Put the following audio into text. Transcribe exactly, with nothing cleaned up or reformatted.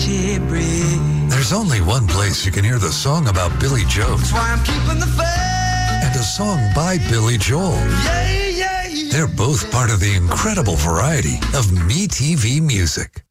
she breathes. There's only one place you can hear the song about Billy Joe. That's why I'm keeping the faith. And a song by Billy Joel. Yeah, yeah, yeah. They're both part of the incredible variety of MeTV Music.